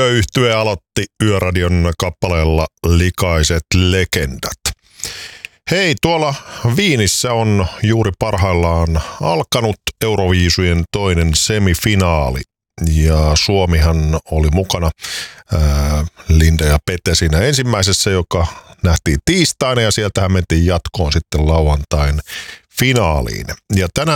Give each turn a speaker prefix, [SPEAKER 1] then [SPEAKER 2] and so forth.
[SPEAKER 1] Tyttöyhtye aloitti Yöradion kappaleella Likaiset legendat. Hei, tuolla Viinissä on juuri parhaillaan alkanut Euroviisujen toinen semifinaali. Ja Suomihan oli mukana Linda ja Pete siinä ensimmäisessä, joka nähtiin tiistaina, ja sieltähän mentiin jatkoon sitten lauantain finaaliin. Ja tänään